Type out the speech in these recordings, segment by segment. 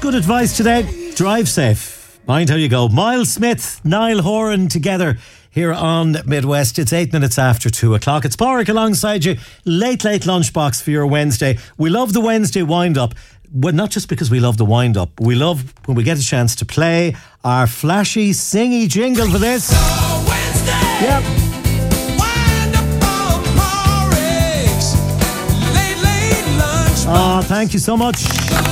good advice today. Drive safe. Mind how you go. Miles Smith, Niall Horan together here on Midwest. It's 8 minutes after 2 o'clock. It's Pádraig alongside you. Late lunchbox for your Wednesday. We love the Wednesday wind-up. Well, not just because we love the wind-up. We love when we get a chance to play our flashy, singy jingle for this. Wednesday. Yep. Oh, thank you so much.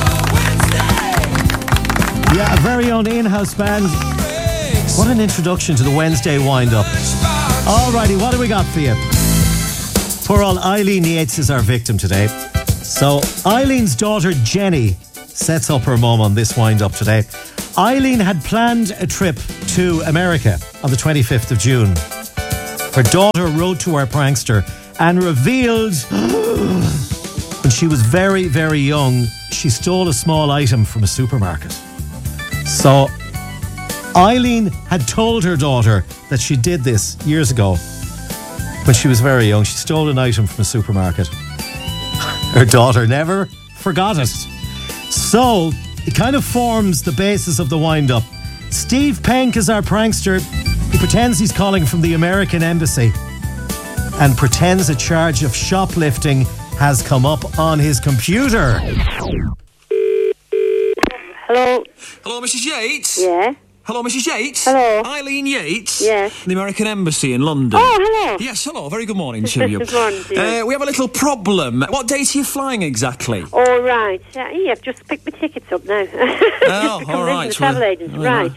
Yeah, a very own in-house band. What an introduction to the Wednesday wind-up. Alrighty, what do we got for you? Poor old Eileen Yates is our victim today. So, Eileen's daughter Jenny sets up her mum on this wind-up today. Eileen had planned a trip to America on the 25th of June. Her daughter wrote to our prankster and revealed... when she was very, very young, she stole a small item from a supermarket. So, Eileen had told her daughter that she did this years ago. When she was very young, she stole an item from a supermarket. Her daughter never forgot it. So, it kind of forms the basis of the wind-up. Steve Penk is our prankster. He pretends he's calling from the American Embassy and pretends a charge of shoplifting has come up on his computer. Hello? Hello, Mrs. Yates? Yeah? Hello, Mrs. Yates? Hello? Eileen Yates? Yes. The American Embassy in London. Oh, hello. Yes, hello. Very good morning to you. Good morning to you. We have a little problem. What date are you flying exactly? All right. Yeah, I've just picked my tickets up now. Oh, all right. The travel agent. Right.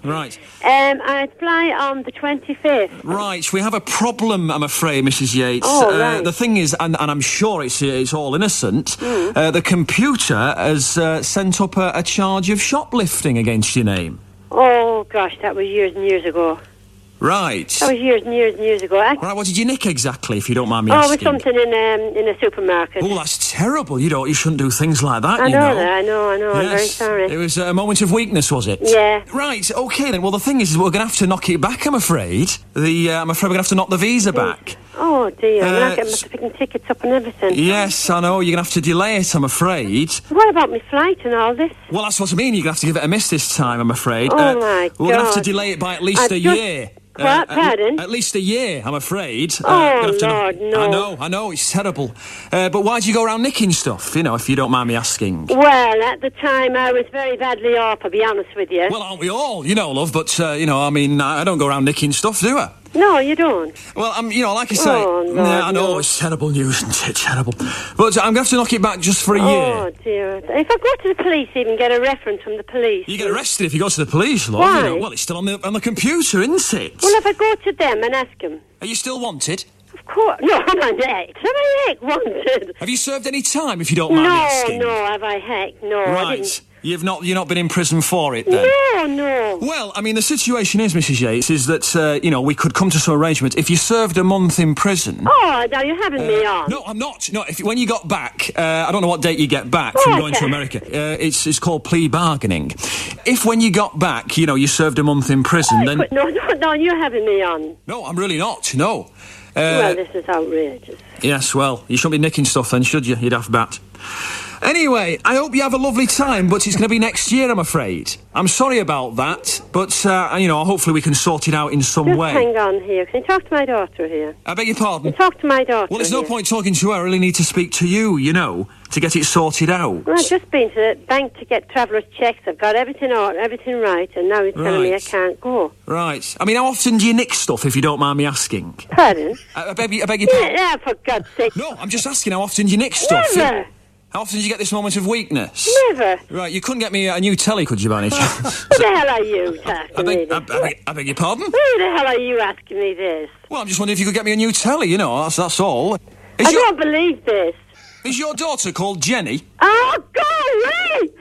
I fly on the 25th. Right. We have a problem, I'm afraid, Mrs. Yates. Oh, right. The thing is, and I'm sure it's all innocent, the computer has sent up a charge of shoplifting against your name. Oh, gosh, that was years and years ago. Right. That was years and years and years ago. Right, what did you nick exactly, if you don't mind me asking? asking? It was something in a supermarket. Oh, that's terrible. You shouldn't do things like that, I you know. I know. Yes. I'm very sorry. It was a moment of weakness, was it? Yeah. Right, okay then. Well, the thing is we're going to have to knock it back, I'm afraid. I'm afraid we're going to have to knock the visa back. Oh, dear. I'm going to pick tickets up and everything. Yes, I know. You're going to have to delay it, I'm afraid. What about my flight and all this? Well, that's what I mean. You're going to have to give it a miss this time, I'm afraid. Oh, my God. We're going to have to delay it by at least a year. What? Pardon? At least a year, I'm afraid. Oh, Lord, no. I know, it's terrible. But why'd you go around nicking stuff, if you don't mind me asking? Well, at the time, I was very badly off, I'll be honest with you. Well, aren't we all, love? But, I don't go around nicking stuff, do I? No, you don't. Well, like I say... Oh, no, yeah, I know, it's terrible news, isn't it? Terrible. But I'm going to have to knock it back just for a year. Oh, dear. If I go to the police, even get a reference from the police... You get arrested if you go to the police, love. Why? Well, it's still on the computer, isn't it? Well, if I go to them and ask them... Are you still wanted? Of course. No, I'm on heck. Have I heck wanted? Have you served any time, if you don't mind me asking? No, have I heck? No, right. I didn't. You've not been in prison for it, then? No. Well, the situation is, Mrs. Yates, is that, we could come to some arrangement. If you served a month in prison... Oh, now you're having me on. No, I'm not. No, when you got back, I don't know what date you get back from going to America. It's called plea bargaining. If when you got back, you served a month in prison, then... No, you're having me on. No, I'm really not, no. Well, this is outrageous. Yes, well, you shouldn't be nicking stuff then, should you, you daft bat? Anyway, I hope you have a lovely time, but it's going to be next year, I'm afraid. I'm sorry about that, but, hopefully we can sort it out in some way. Just hang on here. Can you talk to my daughter here? I beg your pardon? Talk to my daughter. Well, there's no point talking to her. I really need to speak to you, to get it sorted out. Well, I've just been to the bank to get travellers' checks. I've got everything right, and now he's telling me I can't go. Right. How often do you nick stuff, if you don't mind me asking? Pardon? I beg your pardon? Yeah, for God's sake. No, I'm just asking how often do you nick stuff? Never. How often did you get this moment of weakness? Never. Right, you couldn't get me a new telly, could you, by any chance? Who the hell are you asking me this? I beg your pardon? Who the hell are you asking me this? Well, I'm just wondering if you could get me a new telly, that's all. I don't believe this. Is your daughter called Jenny? Oh, golly!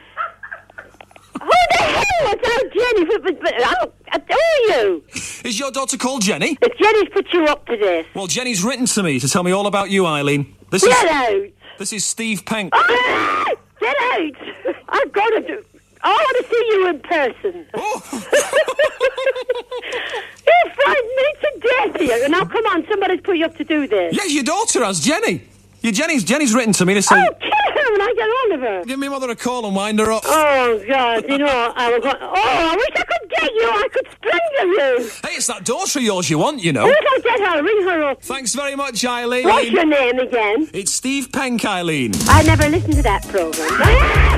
Who the hell was that Jenny? Who are you? Is your daughter called Jenny? If Jenny's put you up to this. Well, Jenny's written to me to tell me all about you, Eileen. Get out! This is Steve Penk. Oh, get out! I've got to I want to see you in person. Oh. You frightened me to death here. Now, come on, somebody's put you up to do this. Yes, your daughter has, Jenny. Jenny's written to me to say... Oh, kill her her when I get hold of her. Give me mother a call and wind her up. Oh, God, you know, I wish I could get you. I could strangle you. Hey, it's that daughter of yours you want, you know. Who's I get her? Ring her up. Thanks very much, Eileen. What's your name again? It's Steve Penk, Eileen. I never listened to that programme.